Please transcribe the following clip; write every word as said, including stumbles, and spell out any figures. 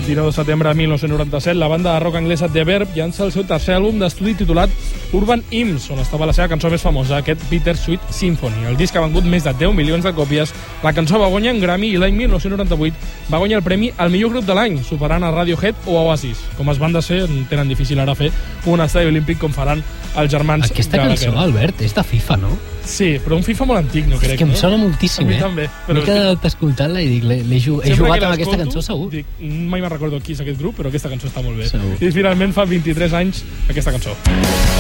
vint-i-nou de setembre de mil nou-cents noranta-set, la banda de rock anglesa The Verb llança el seu tercer àlbum d'estudi titulat Urban Hymns, on estava la seva cançó més famosa, aquest Bittersweet Symphony. El disc ha vengut més de deu milions de còpies, la cançó va guanyar en Grammy i l'any mil nou-cents noranta-vuit va guanyar el premi al millor grup de l'any, superant a Radiohead o Oasis. Com es van de ser, tenen difícil ara fer un estadi olímpic com faran els germans. Aquesta cançó, Albert, és de FIFA, no? Sí, però un FIFA molt antic, no crec, no? És que em sona moltíssim, a mi eh? també. M'he quedat escoltant-la i dic, l'he jugat amb aquesta cançó, segur. Dic, mai me'n recordo qui és aquest grup, però aquesta cançó està molt bé. Segur. I finalment fa vint-i-tres anys aquesta cançó.